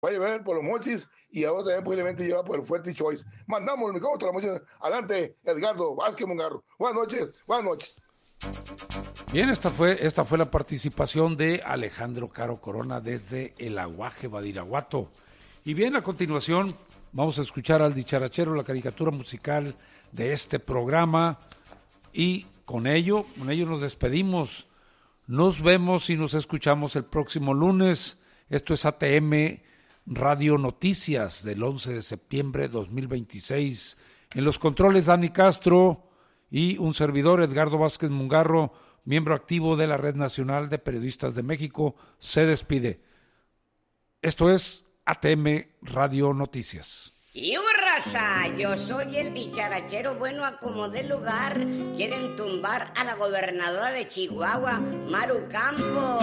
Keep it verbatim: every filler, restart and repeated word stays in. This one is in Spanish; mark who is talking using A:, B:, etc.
A: Va a llevar por los Mochis y ahora también posiblemente lleva por el Fuerte Choice. Mandamos el micrófono a los Mochis. Adelante, Edgardo Vázquez Mungarro. Buenas noches, buenas noches.
B: Bien, esta fue, esta fue la participación de Alejandro Caro Corona desde el Aguaje, Badiraguato. Y bien, a continuación vamos a escuchar al dicharachero, la caricatura musical de este programa. Y con ello, con ello nos despedimos. Nos vemos y nos escuchamos el próximo lunes. Esto es A T M Radio Noticias del once de septiembre de dos mil veintiséis. En los controles, Dani Castro y un servidor, Edgardo Vázquez Mungarro, miembro activo de la Red Nacional de Periodistas de México, se despide. Esto es A T M Radio Noticias.
C: Y raza, yo soy el dicharachero bueno a como de lugar. Quieren tumbar a la gobernadora de Chihuahua, Maru Campos.